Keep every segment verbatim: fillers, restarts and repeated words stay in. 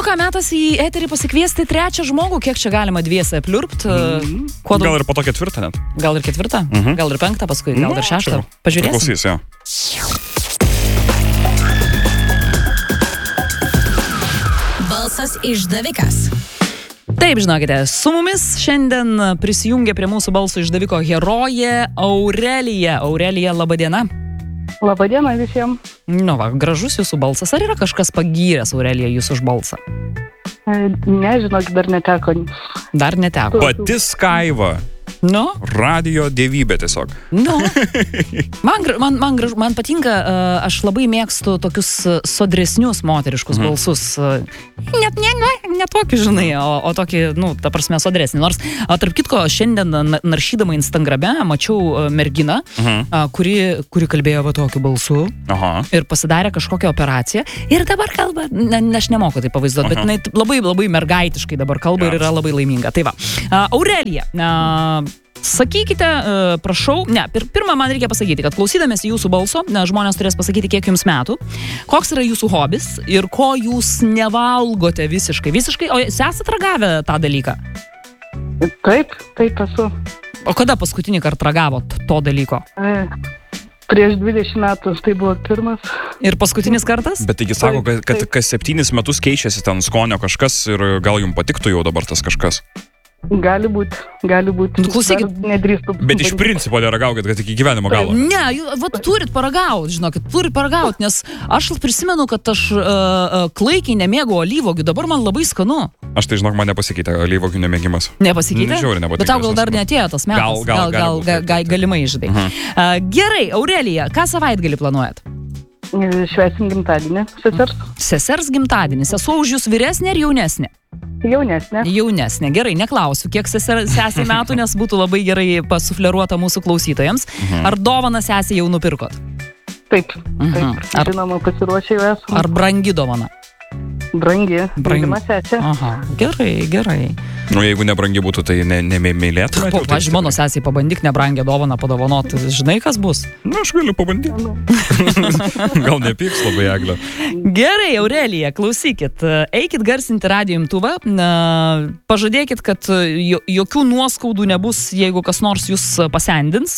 Nu ką, metas į eterį pasikviesti trečią žmogų, kiek čia galima dviese pliurpt. Mm. Daug... Gal ir po to ketvirtą net. Gal ir ketvirtą, mm-hmm. gal ir penktą paskui, gal ir šeštą. Pažiūrėsim. Klausys, jo. Balsas išdavikas. Taip, žinokite, su mumis šiandien prisijungia prie mūsų balso išdaviko herojė Aurelija. Aurelija, laba diena. Labą dieną visiems. Nu va, gražus jūsų balsas. Ar yra kažkas pagyręs, Aurelija, jūsų už balsą? Nežinok, dar neteko. Dar neteko. Pati Skaiva. Nu? Radio dievybė tiesiog. Nu. Man, man, man, man patinka, uh, aš labai mėgstu tokius sodresnius moteriškus mm. balsus. Net ne, ne, ne tokį, žinai, o, o tokį, nu, ta prasme, sodresnį. Nors, a, tarp kitko, šiandien naršydama Instagrame mačiau uh, merginą, mm. uh, kuri, kuri kalbėjo va tokiu balsu. Aha. Ir pasidarė kažkokią operaciją. Ir dabar kalba, ne, aš nemoku tai pavaizduoti, bet jinai labai, labai mergaitiškai dabar kalba ir yra labai laiminga. Tai va, uh, Aurelija, uh, sakykite, prašau, ne, pir, pirmą man reikia pasakyti, kad klausydamėsi jūsų balso, ne, žmonės turės pasakyti, kiek jums metų, koks yra jūsų hobis ir ko jūs nevalgote visiškai. Visiškai, o esat ragavę tą dalyką? Taip, taip esu. O kada paskutinį kartą ragavot to dalyko? E, prieš dvidešimt metų tai buvo pirmas. Ir paskutinis kartas? Bet taigi sako, kad, kad kas septynis metus keičiasi ten skonio kažkas ir gal jums patiktų jau dabar tas kažkas. Gali būti, gali būti. Nu, klausykit. Nedrįstu. Bet iš principo neragaukit, kad iki gyvenimo galo. Ne, jūs, vat, turit paragauti, žinokit, turit paragauti, nes aš prisimenu, kad aš uh, uh, klaikiai nemėgau alyvogių, dabar man labai skanu. Aš tai žinok, man nepasikeitė alyvogių nemėgimas. Nepasikeitė? Žiauri nepatinka. Bet tau gal dar neatėjo tas metas. Gal, gal, gal, gal, gal, gal galimai, žinai. Uh-huh. Uh, gerai, Aurelija, ką savaitgalį planuojat? Švęsim gimtadienį, sesers. Sesers gimtadienis. Sesuo už jūs vyresnė ar jaunesnė? Jaunesnė. Jaunesnė. Gerai, neklausiu, kiek sesė metų, nes būtų labai gerai pasufleruota mūsų klausytojams. Mhm. Ar dovaną sesė jau nupirkot? Taip, mhm. taip. Ar, žinoma, pasiruošę jau esame. Ar brangi dovana? Brangi. Brangima sesė. Aha, gerai, gerai. Nu, jeigu nebrangi būtų, tai nemėlėtų. Ne, ne aš mano sesiai pabandyk nebrangę dovaną padovanoti. Žinai, kas bus? Na, aš galiu pabandyti. Gal nepyks labai, Eglė. Gerai, Aurelija, klausykit. Eikit garsinti radijo imtuvą. Pažadėkit, kad jokių nuoskaudų nebus, jeigu kas nors jūs pasendins.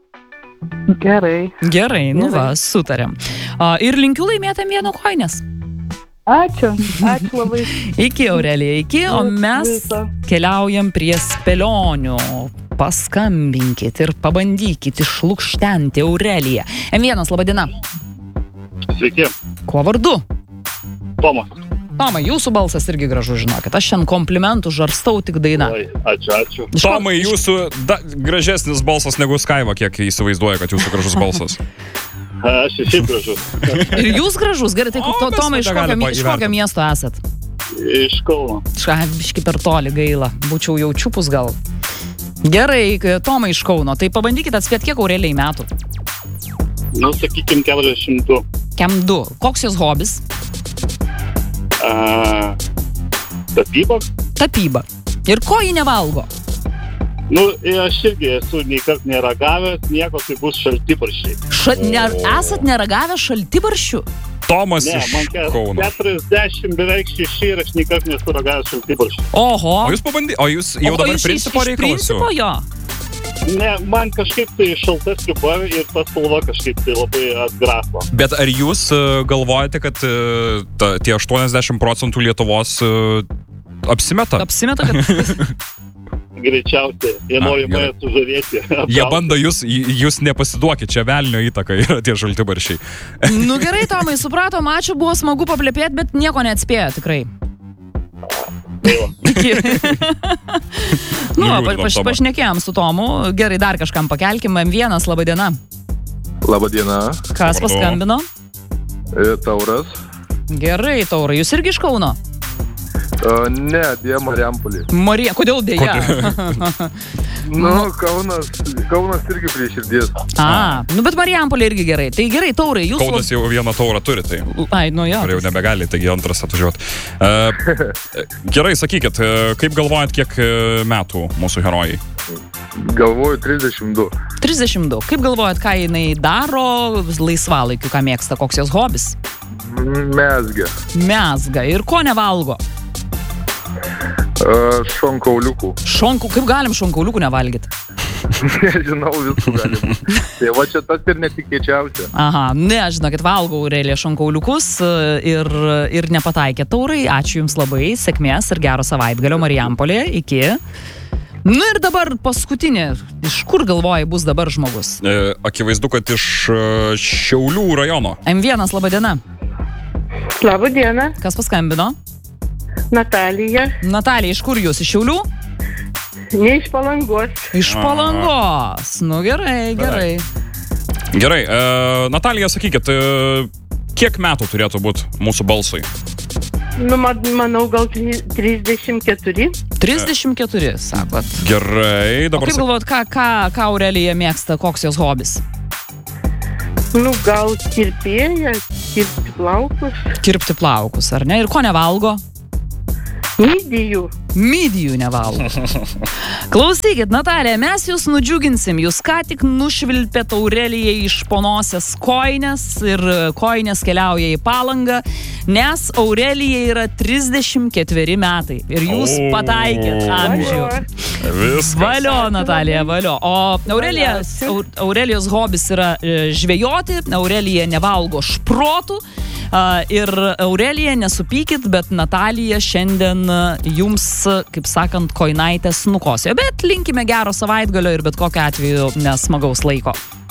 Gerai. Gerai, nu va, sutarėm. Ir linkiu laimėtam vieno koinės. Ačiū, ačiū labai. Iki, Aurelija, iki, o mes keliaujam prie spėlionių. Paskambinkit ir pabandykit išlukštenti Aureliją. M vienas, laba diena. Sveiki. Kuo vardu? Tomas. Tomai, jūsų balsas irgi gražu, žinokit. Aš šiandien komplimentų žarstau tik dainą. Oi, ačiū, ačiū. Tomai, jūsų da, gražesnis balsas negu Skaiva, kiek įsivaizduoja, kad jūsų gražus balsas. Aš šiaip gražus. Ir jūs gražus, gerai, tai o, to, Tomai, iš kokio, iš kokio miesto esat? Iš Kauno. Biški per toli, gaila. Būčiau jau čiupus gal. Gerai, Tomai iš Kauno. Tai pabandykite atspėti, kiek Aurelijai metų. Nu, sakykim, keturiasdešimt du. Kem du. Koks jos hobis? Uh, tapyba. Tapyba. Ir ko ji nevalgo? Nu, aš irgi esu nei kart neragavęs, nieko, tai bus šaltibarščiai. Ša, ne, esat neragavęs šaltibarščių? Tomas ne, iš man Kauno. keturiasdešimt beveik šeši ir aš nei kart nesu ragavęs šaltibarščių. Oho. O jūs pabandyti, o jūs jau o, dabar iš, principo reikalas? Iš principo jo. Ne, man kažkaip tai šalta sriuba ir ta spalva kažkaip tai labai atgraso. Bet ar jūs galvojate, kad ta, tie aštuoniasdešimt procentų Lietuvos apsimeta? Apsimeta, kad... Greičiausiai, jie nori mane sužavėti. Jie bando jūs, jūs nepasiduokit, čia velnio įtaka yra tie šaltibarščiai. Nu gerai, Tomai, supratom, ačiū, buvo smagu paplepėti, bet nieko neatspėjo, tikrai. Nu, paš, pašnekėjom su Tomu, gerai, dar kažkam pakelkim, M vienas, laba diena. Labą dieną. Kas paskambino? E, Tauras. Gerai, Taurai, jūs irgi iš Kauno? Uh, ne, dėja Marijampolė. Marija, kodėl dėja? Nu, Kaunas, Kaunas irgi prie širdies. A, nu bet Marijampolė irgi gerai. Tai gerai, Taurai, jūs... Kaunas jau vieną taurą turi, tai... Ai, nu jo. Ar jau nebegali, taigi antras atvažiuot. Uh, gerai, sakykit, kaip galvojat, kiek metų mūsų herojai? Galvoju trisdešimt du. trisdešimt du. Kaip galvojat, ką jinai daro laisvalaikiu, ką mėgsta, koks jos hobis? Mezga. Mezga. Ir ko nevalgo? Uh, šonkauliukų. Šonkų, kaip galim šonkauliukų nevalgyti? Nežinau, visų gali būti. Tai va čia tas ir netikėčiausia. Aha, ne, žinokit, valgau realiai šonkauliukus ir, ir nepataikė taurai. Ačiū Jums labai, sėkmės ir gero savaitgalio Marijampolėje. Iki. Nu ir dabar paskutinė. Iš kur galvoji bus dabar žmogus? E, akivaizdu, kad iš e, Šiaulių rajono. M vienas, laba diena. Labą dieną, Kas paskambino? Natalija, Natalija, iš kur Jūs? Iš Šiaulių? ne iš Palangos. Iš Palangos. Nu gerai, gerai. Gerai, e, Natalija, sakykit, e, kiek metų turėtų būti mūsų balsui? Nu, man, manau, gal tri- trisdešimt keturi. trisdešimt keturi, sakot. Gerai, O dabar... kaip galvojat, ką, ką, ką Aurelija mėgsta, koks jos hobis? Nu, gal kirpėja, kirpti plaukus. Kirpti plaukus, ar ne? Ir ko nevalgo? Midijų. Midijų nevalgo. Klausykit, Natalija, mes jūs nudžiuginsim. Jūs ką tik nušvilpėt Aurelijai iš ponosės koinės ir koinės keliauja į Palangą, nes Aurelijai yra trisdešimt ketveri metai ir jūs O. pataikėt amžių. Viskas. Valio, Natalija, valio. O Aurelija, Au- Aurelijos hobis yra e, žvejoti, Aurelija nevalgo šprotų. Uh, ir Aurelija, nesupykit, bet Natalija šiandien uh, jums, uh, kaip sakant, koinaitės nukosėjo. Bet linkime gero savaitgalio ir bet kokiu atveju nesmagaus laiko.